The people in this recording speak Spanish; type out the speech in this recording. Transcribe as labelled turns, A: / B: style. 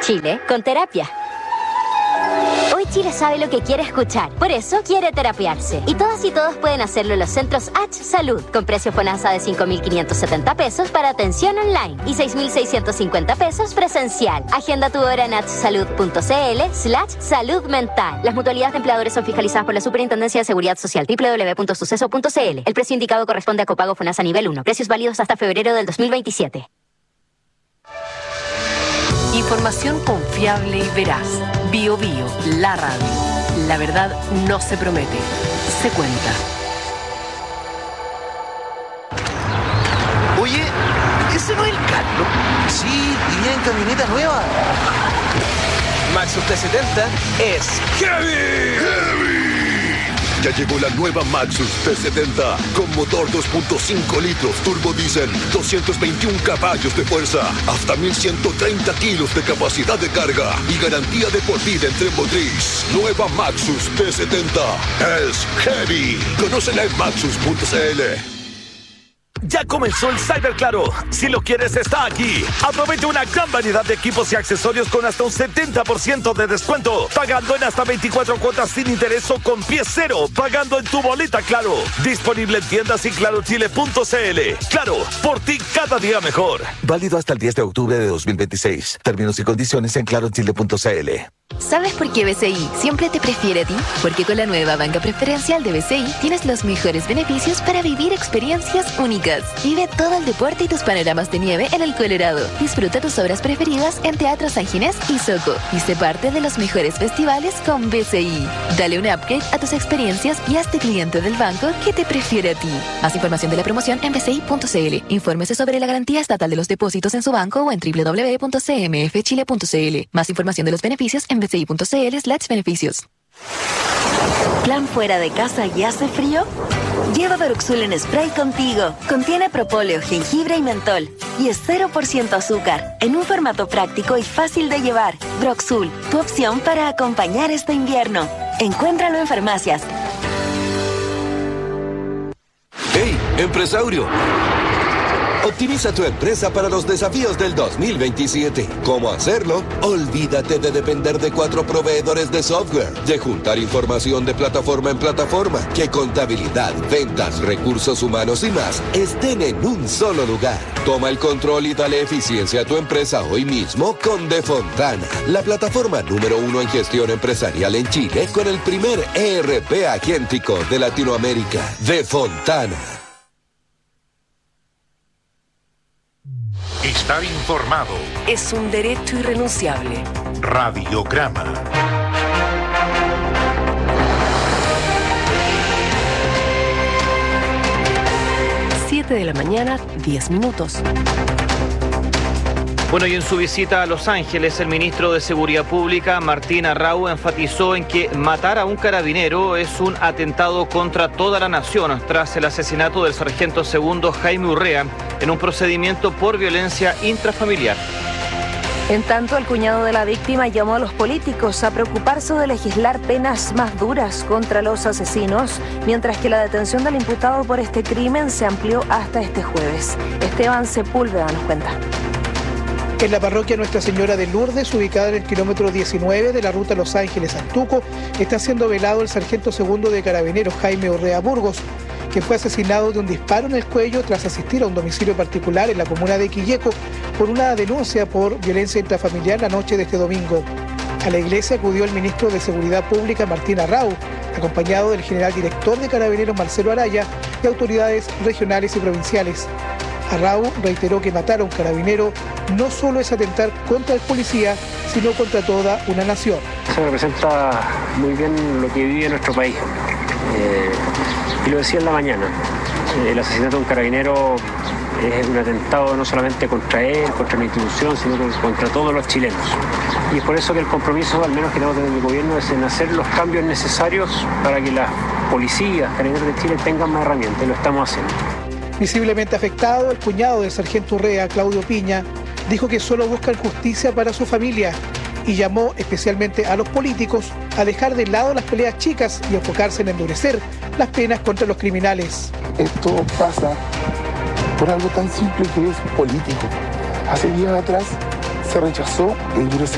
A: Chile con terapia. Hoy Chile sabe lo que quiere escuchar, por eso quiere terapiarse. Y todas y todos pueden hacerlo en los centros H Salud, con precio FONASA de 5.570 pesos para atención online y 6.650 pesos presencial. Agenda tu hora en hsalud.cl/salud mental. Las mutualidades de empleadores son fiscalizadas por la Superintendencia de Seguridad Social, www.suceso.cl. El precio indicado corresponde a copago FONASA nivel 1. Precios válidos hasta febrero del 2027.
B: Información confiable y veraz. Bio Bio, la radio. La verdad no se promete, se cuenta.
C: Oye, ¿ese no es el Carlos? Sí, y viene en camioneta nueva. Maxus T70 es heavy.
D: Ya llegó la nueva Maxus T70 con motor 2.5 litros turbo diésel, 221 caballos de fuerza, hasta 1.130 kilos de capacidad de carga y garantía de por vida en tren motriz. Nueva Maxus T70 es heavy. Conócela en maxus.cl.
E: Ya comenzó el Cyber Claro. Si lo quieres, está aquí. Aprovecha una gran variedad de equipos y accesorios con hasta un 70% de descuento. Pagando en hasta 24 cuotas sin interés o con pie cero. Pagando en tu boleta Claro. Disponible en tiendas y clarochile.cl. Claro, por ti cada día mejor.
F: Válido hasta el 10 de octubre de 2026. Términos y condiciones en clarochile.cl.
G: ¿Sabes por qué BCI siempre te prefiere a ti? Porque con la nueva banca preferencial de BCI tienes los mejores beneficios para vivir experiencias únicas. Vive todo el deporte y tus panoramas de nieve en el Colorado. Disfruta tus obras preferidas en Teatro San Ginés y Soco. Y sé parte de los mejores festivales con BCI. Dale un upgrade a tus experiencias y hazte cliente del banco que te prefiere a ti. Más información de la promoción en bci.cl. Infórmese sobre la garantía estatal de los depósitos en su banco o en www.cmfchile.cl. Más información de los beneficios en bci.cl/beneficios.
H: ¿Plan fuera de casa y hace frío? Lleva Broxul en spray contigo. Contiene propóleo, jengibre y mentol. Y es 0% azúcar, en un formato práctico y fácil de llevar. Broxul, tu opción para acompañar este invierno. Encuéntralo en farmacias.
I: ¡Hey, empresario! Optimiza tu empresa para los desafíos del 2027. ¿Cómo hacerlo? Olvídate de depender de 4 proveedores de software, de juntar información de plataforma en plataforma, que contabilidad, ventas, recursos humanos y más estén en un solo lugar. Toma el control y dale eficiencia a tu empresa hoy mismo con Defontana, la plataforma número 1 en gestión empresarial en Chile con el primer ERP agéntico de Latinoamérica. Defontana.
J: Estar informado
B: es un derecho irrenunciable.
J: Radiograma.
B: Siete de la mañana, 10 minutos.
K: Bueno, y en su visita a Los Ángeles, el ministro de Seguridad Pública, Martín Arrau, enfatizó en que matar a un carabinero es un atentado contra toda la nación, tras el asesinato del sargento segundo Jaime Urrea en un procedimiento por violencia intrafamiliar.
L: En tanto, el cuñado de la víctima llamó a los políticos a preocuparse de legislar penas más duras contra los asesinos, mientras que la detención del imputado por este crimen se amplió hasta este jueves. Esteban Sepúlveda nos cuenta.
M: En la parroquia Nuestra Señora de Lourdes, ubicada en el kilómetro 19 de la ruta Los Ángeles-Antuco, está siendo velado el sargento segundo de Carabineros Jaime Urrea Burgos, que fue asesinado de un disparo en el cuello tras asistir a un domicilio particular en la comuna de Quilleco por una denuncia por violencia intrafamiliar la noche de este domingo. A la iglesia acudió el ministro de Seguridad Pública, Martín Arrau, acompañado del general director de Carabineros, Marcelo Araya, y autoridades regionales y provinciales. Arrau reiteró que matar a un carabinero no solo es atentar contra el policía, sino contra toda una nación.
N: Eso representa muy bien lo que vive nuestro país. Y lo decía en la mañana, el asesinato de un carabinero es un atentado no solamente contra él, contra la institución, sino contra todos los chilenos. Y es por eso que el compromiso, al menos que tenemos desde el gobierno, es en hacer los cambios necesarios para que las policías, carabineros de Chile tengan más herramientas, y lo estamos haciendo.
M: Visiblemente afectado, el cuñado del sargento Urrea, Claudio Piña, dijo que solo buscan justicia para su familia y llamó especialmente a los políticos a dejar de lado las peleas chicas y enfocarse en endurecer las penas contra los criminales.
O: Esto pasa por algo tan simple que es político. Hace días atrás se rechazó endurecer